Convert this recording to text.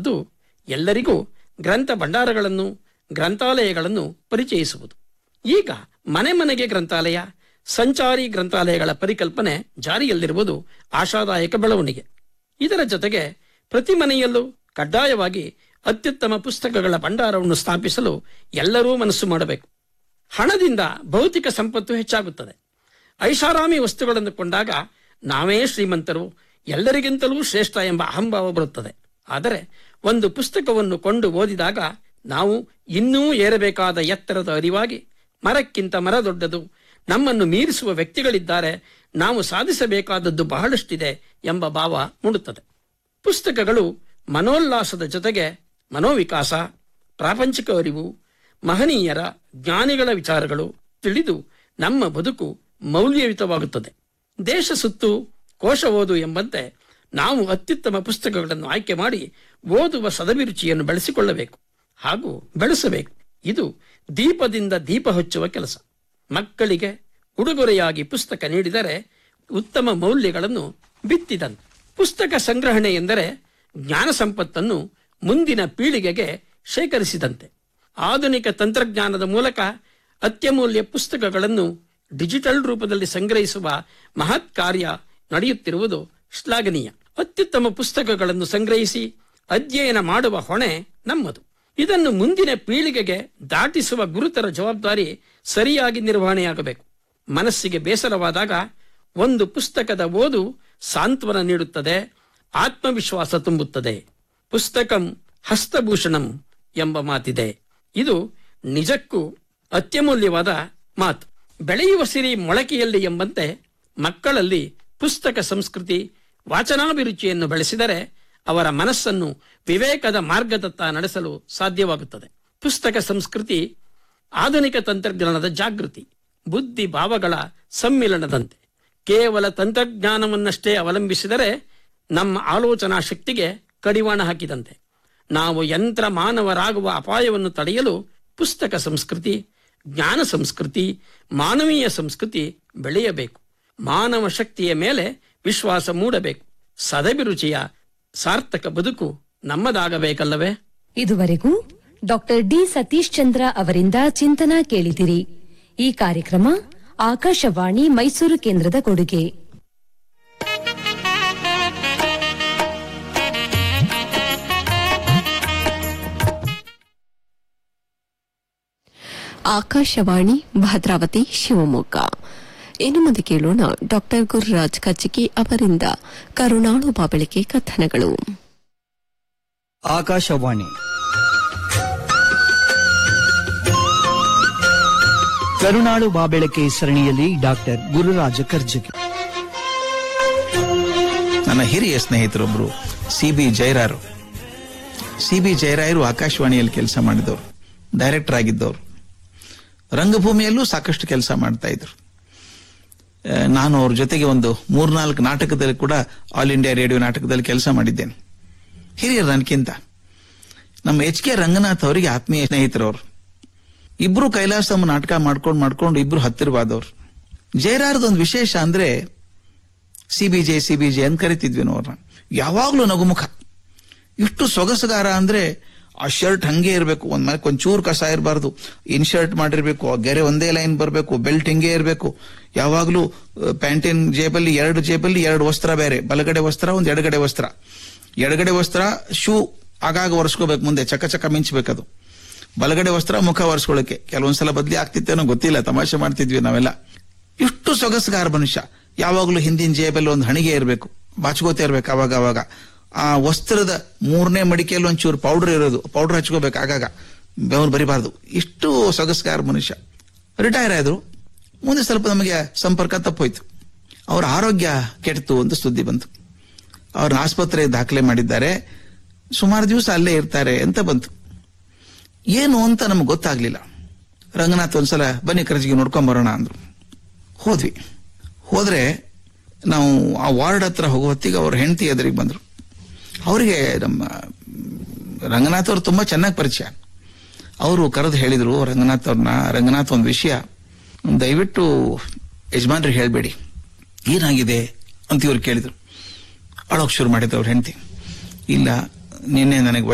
ಬೇಕಾದದ್ದು ಎಲ್ಲರಿಗೂ ಗ್ರಂಥ ಭಂಡಾರಗಳನ್ನು, ಗ್ರಂಥಾಲಯಗಳನ್ನು ಪರಿಚಯಿಸುವುದು. ಈಗ ಮನೆ ಮನೆಗೆ ಗ್ರಂಥಾಲಯ, ಸಂಚಾರಿ ಗ್ರಂಥಾಲಯಗಳ ಪರಿಕಲ್ಪನೆ ಜಾರಿಯಲ್ಲಿರುವುದು ಆಶಾದಾಯಕ ಬೆಳವಣಿಗೆ. ಇದರ ಜೊತೆಗೆ ಪ್ರತಿ ಮನೆಯಲ್ಲೂ ಕಡ್ಡಾಯವಾಗಿ ಅತ್ಯುತ್ತಮ ಪುಸ್ತಕಗಳ ಭಂಡಾರವನ್ನು ಸ್ಥಾಪಿಸಲು ಎಲ್ಲರೂ ಮನಸ್ಸು ಮಾಡಬೇಕು. ಹಣದಿಂದ ಭೌತಿಕ ಸಂಪತ್ತು ಹೆಚ್ಚಾಗುತ್ತದೆ. ಐಷಾರಾಮಿ ವಸ್ತುಗಳನ್ನು ಕೊಂಡಾಗ ನಾವೇ ಶ್ರೀಮಂತರು, ಎಲ್ಲರಿಗಿಂತಲೂ ಶ್ರೇಷ್ಠ ಎಂಬ ಅಹಂಭಾವ ಬರುತ್ತದೆ. ಆದರೆ ಒಂದು ಪುಸ್ತಕವನ್ನು ಕೊಂಡು ಓದಿದಾಗ ನಾವು ಇನ್ನೂ ಏರಬೇಕಾದ ಎತ್ತರದ ಅರಿವಾಗಿ, ಮರಕ್ಕಿಂತ ಮರ ದೊಡ್ಡದು, ನಮ್ಮನ್ನು ಮೀರಿಸುವ ವ್ಯಕ್ತಿಗಳಿದ್ದಾರೆ, ನಾವು ಸಾಧಿಸಬೇಕಾದದ್ದು ಬಹಳಷ್ಟಿದೆ ಎಂಬ ಭಾವ ಮೂಡುತ್ತದೆ. ಪುಸ್ತಕಗಳು ಮನೋಲ್ಲಾಸದ ಜೊತೆಗೆ ಮನೋವಿಕಾಸ, ಪ್ರಾಪಂಚಿಕ ಅರಿವು, ಮಹನೀಯರ ಜ್ಞಾನಿಗಳ ವಿಚಾರಗಳು ತಿಳಿದು ನಮ್ಮ ಬದುಕು ಮೌಲ್ಯಯುತವಾಗುತ್ತದೆ. ದೇಶ ಸುತ್ತು ಕೋಶ ಓದು ಎಂಬಂತೆ ನಾವು ಅತ್ಯುತ್ತಮ ಪುಸ್ತಕಗಳನ್ನು ಆಯ್ಕೆ ಮಾಡಿ ಓದುವ ಸದಭಿರುಚಿಯನ್ನು ಬೆಳೆಸಿಕೊಳ್ಳಬೇಕು ಹಾಗೂ ಬೆಳೆಸಬೇಕು. ಇದು ದೀಪದಿಂದ ದೀಪ ಹಚ್ಚುವ ಕೆಲಸ. ಮಕ್ಕಳಿಗೆ ಉಡುಗೊರೆಯಾಗಿ ಪುಸ್ತಕ ನೀಡಿದರೆ ಉತ್ತಮ ಮೌಲ್ಯಗಳನ್ನು ಬಿತ್ತಿದಂತೆ. ಪುಸ್ತಕ ಸಂಗ್ರಹಣೆ ಎಂದರೆ ಜ್ಞಾನ ಸಂಪತ್ತನ್ನು ಮುಂದಿನ ಪೀಳಿಗೆಗೆ ಶೇಖರಿಸಿದಂತೆ. ಆಧುನಿಕ ತಂತ್ರಜ್ಞಾನದ ಮೂಲಕ ಅತ್ಯಮೂಲ್ಯ ಪುಸ್ತಕಗಳನ್ನು ಡಿಜಿಟಲ್ ರೂಪದಲ್ಲಿ ಸಂಗ್ರಹಿಸುವ ಮಹತ್ ಕಾರ್ಯ ನಡೆಯುತ್ತಿರುವುದು ಶ್ಲಾಘನೀಯ. ಅತ್ಯುತ್ತಮ ಪುಸ್ತಕಗಳನ್ನು ಸಂಗ್ರಹಿಸಿ ಅಧ್ಯಯನ ಮಾಡುವ ಹೊಣೆ ನಮ್ಮದು. ಇದನ್ನು ಮುಂದಿನ ಪೀಳಿಗೆಗೆ ದಾಟಿಸುವ ಗುರುತರ ಜವಾಬ್ದಾರಿ ಸರಿಯಾಗಿ ನಿರ್ವಹಣೆಯಾಗಬೇಕು. ಮನಸ್ಸಿಗೆ ಬೇಸರವಾದಾಗ ಒಂದು ಪುಸ್ತಕದ ಓದು ಸಾಂತ್ವನ ನೀಡುತ್ತದೆ, ಆತ್ಮವಿಶ್ವಾಸ ತುಂಬುತ್ತದೆ. ಪುಸ್ತಕಂ ಹಸ್ತಭೂಷಣಂ ಎಂಬ ಮಾತಿದೆ. ಇದು ನಿಜಕ್ಕೂ ಅತ್ಯಮೂಲ್ಯವಾದ ಮಾತು. ಬೆಳೆಯುವ ಸಿರಿ ಮೊಳಕೆಯಲ್ಲಿ ಎಂಬಂತೆ ಮಕ್ಕಳಲ್ಲಿ ಪುಸ್ತಕ ಸಂಸ್ಕೃತಿ, ವಾಚನಾಭಿರುಚಿಯನ್ನು ಬೆಳೆಸಿದರೆ ಅವರ ಮನಸ್ಸನ್ನು ವಿವೇಕದ ಮಾರ್ಗದತ್ತ ನಡೆಸಲು ಸಾಧ್ಯವಾಗುತ್ತದೆ. ಪುಸ್ತಕ ಸಂಸ್ಕೃತಿ ಆಧುನಿಕ ತಂತ್ರಜ್ಞಾನದ ಜಾಗೃತಿ, ಬುದ್ಧಿ ಭಾವಗಳ ಸಮ್ಮಿಲನದಂತೆ. ಕೇವಲ ತಂತ್ರಜ್ಞಾನವನ್ನಷ್ಟೇ ಅವಲಂಬಿಸಿದರೆ ನಮ್ಮ ಆಲೋಚನಾ ಶಕ್ತಿಗೆ ಕಡಿವಾಣ ಹಾಕಿದಂತೆ. ನಾವು ಯಂತ್ರ ಮಾನವರಾಗುವ ಅಪಾಯವನ್ನು ತಡೆಯಲು ಪುಸ್ತಕ ಸಂಸ್ಕೃತಿ, ಜ್ಞಾನ ಸಂಸ್ಕೃತಿ, ಮಾನವೀಯ ಸಂಸ್ಕೃತಿ ಬೆಳೆಯಬೇಕು. ಮಾನವ ಶಕ್ತಿಯ ಮೇಲೆ ವಿಶ್ವಾಸ ಮೂಡಬೇಕು. ಸದಭಿರುಚಿಯ ಸಾರ್ಥಕ ಬದುಕು ನಮ್ಮದಾಗಬೇಕಲ್ಲವೇ? ಇದುವರೆಗೂ ಡಾಕ್ಟರ್ ಡಿ ಸತೀಶ್ ಚಂದ್ರ ಅವರಿಂದ ಚಿಂತನ ಕೇಳಿದಿರಿ. ಈ ಕಾರ್ಯಕ್ರಮ ಆಕಾಶವಾಣಿ ಮೈಸೂರು ಕೇಂದ್ರದ ಕೊಡುಗೆ. ಆಕಾಶವಾಣಿ ಭದ್ರಾವತಿ ಶಿವಮೊಗ್ಗ. ಇನ್ನು ಮುಂದೆ ಕೇಳೋಣ ಡಾಕ್ಟರ್ ಗುರುರಾಜ್ ಕಚ್ಚಿಗಿ ಅವರಿಂದ ಕರುಣಾಳು ಬಾಬೆಳಕೆ ಕಥನಗಳು. ಆಕಾಶವಾಣಿ ಕರುಣಾಳು ಬಾಬೆಳಕೆ ಸರಣಿಯಲ್ಲಿ ಡಾಕ್ಟರ್ ಗುರುರಾಜ ಕರ್ಜಗಿ. ನನ್ನ ಹಿರಿಯ ಸ್ನೇಹಿತರೊಬ್ಬರು ಸಿಬಿ ಜಯರಾರು. ಸಿಬಿ ಜಯರಾಯರು ಆಕಾಶವಾಣಿಯಲ್ಲಿ ಕೆಲಸ ಮಾಡಿದವರು, ಡೈರೆಕ್ಟರ್ ಆಗಿದ್ದವರು. ರಂಗಭೂಮಿಯಲ್ಲೂ ಸಾಕಷ್ಟು ಕೆಲಸ ಮಾಡ್ತಾ ಇದ್ರು. ನಾನು ಅವ್ರ ಜೊತೆಗೆ ಒಂದು 3-4 ನಾಟಕದಲ್ಲಿ ಕೂಡ ಆಲ್ ಇಂಡಿಯಾ ರೇಡಿಯೋ ನಾಟಕದಲ್ಲಿ ಕೆಲಸ ಮಾಡಿದ್ದೇನೆ. ಹಿರಿಯರು ನನಗಿಂತ. ನಮ್ಮ ಎಚ್ ಕೆ ರಂಗನಾಥ್ ಅವರಿಗೆ ಆತ್ಮೀಯ ಸ್ನೇಹಿತರವರು. ಇಬ್ರು ಕೈಲಾಸಮ್ಮ ನಾಟಕ ಮಾಡ್ಕೊಂಡು ಇಬ್ರು ಹತ್ತಿರವಾದವ್ರು. ಜಯರಾರದೊಂದು ವಿಶೇಷ ಅಂದ್ರೆ ಸಿಬಿಜೆ ಅಂತ ಕರಿತಿದ್ವಿ ಅವ್ರನ್ನ. ಯಾವಾಗ್ಲೂ ನಗುಮುಖ. ಇಷ್ಟು ಸೊಗಸುಗಾರ ಅಂದ್ರೆ ಆ ಶರ್ಟ್ ಹಂಗೆ ಇರಬೇಕು, ಒಂದ್ ಮನೆ ಒಂಚೂರು ಕಸ ಇರಬಾರ್ದು, ಇನ್ಶರ್ಟ್ ಮಾಡಿರ್ಬೇಕು, ಗೆರೆ ಒಂದೇ ಲೈನ್ ಬರಬೇಕು, ಬೆಲ್ಟ್ ಹಿಂಗೆ ಇರಬೇಕು. ಯಾವಾಗ್ಲೂ ಪ್ಯಾಂಟಿನ್ ಜೇಬಲ್ಲಿ 2 ಜೇಬಲ್ಲಿ 2 ವಸ್ತ್ರ ಬೇರೆ, ಬಲಗಡೆ ವಸ್ತ್ರ ಒಂದು ಎಡಗಡೆ ವಸ್ತ್ರ. ಎಡಗಡೆ ವಸ್ತ್ರ ಶೂ ಆಗಾಗ ಒರೆಸ್ಕೋಬೇಕು, ಮುಂದೆ ಚಕ ಮಿಂಚಬೇಕದು. ಬಲಗಡೆ ವಸ್ತ್ರ ಮುಖ ಒರೆಸ್ಕೊಳ್ಳಕ್ಕೆ. ಕೆಲವೊಂದ್ಸಲ ಬದ್ಲಿ ಆಗ್ತಿತ್ತೇನೋ ಗೊತ್ತಿಲ್ಲ, ತಮಾಷೆ ಮಾಡ್ತಿದ್ವಿ ನಾವೆಲ್ಲ. ಇಷ್ಟು ಸೊಗಸುಗಾರ ಮನುಷ್ಯ. ಯಾವಾಗ್ಲೂ ಹಿಂದಿನ ಜೇಬಲ್ಲಿ ಒಂದು ಹಣಿಗೆ ಇರಬೇಕು, ಬಾಚ್ಕೋತಾ ಇರ್ಬೇಕು ಅವಾಗ. ಆ ವಸ್ತ್ರದ 3ನೇ ಮಡಿಕೆಯಲ್ಲಿ ಒಂಚೂರು ಪೌಡರ್ ಇರೋದು, ಪೌಡರ್ ಹಚ್ಕೋಬೇಕು ಆಗಾಗ, ಬೆವರು ಬರಿಬಾರ್ದು. ಇಷ್ಟು ಸೊಗಸುಗಾರ ಮನುಷ್ಯ. ರಿಟೈರ್ ಆದ್ರು. ಮುಂದೆ ಸ್ವಲ್ಪ ನಮಗೆ ಸಂಪರ್ಕ ತಪ್ಪೋಯ್ತು. ಅವರ ಆರೋಗ್ಯ ಕೆಡ್ತು ಅಂತ ಸುದ್ದಿ ಬಂತು. ಅವ್ರನ್ನ ಆಸ್ಪತ್ರೆ ದಾಖಲೆ ಮಾಡಿದ್ದಾರೆ, ಸುಮಾರು ದಿವಸ ಅಲ್ಲೇ ಇರ್ತಾರೆ ಅಂತ ಬಂತು. ಏನು ಅಂತ ನಮ್ಗೆ ಗೊತ್ತಾಗ್ಲಿಲ್ಲ. ರಂಗನಾಥ್ ಒಂದ್ಸಲ ಬನ್ನಿ ಕರ್ಜಿಗೆ ನೋಡ್ಕೊಂಡ್ ಬರೋಣ ಅಂದ್ರು. ಹೋದ್ರೆ ನಾವು ಆ ವಾರ್ಡ್ ಹತ್ರ ಹೋಗೋ ಹೊತ್ತಿಗೆ ಅವ್ರ ಹೆಂಡತಿ ಎದುರಿಗೆ ಬಂದ್ರು. ಅವರಿಗೆ ನಮ್ಮ ರಂಗನಾಥ್ ಅವ್ರು ತುಂಬಾ ಚೆನ್ನಾಗಿ ಪರಿಚಯ. ಅವರು ಕರೆದು ಹೇಳಿದ್ರು ರಂಗನಾಥ್ ಒಂದು ವಿಷಯ ದಯವಿಟ್ಟು ಯಜಮಾನ್ರಿಗೆ ಹೇಳ್ಬೇಡಿ. ಏನಾಗಿದೆ ಅಂತ ಇವ್ರು ಕೇಳಿದ್ರು. ಅಳೋಕ್ ಶುರು ಮಾಡಿದ್ರು ಅವ್ರ ಹೆಂಡತಿ. ಇಲ್ಲ, ನಿನ್ನೆ ನನಗೆ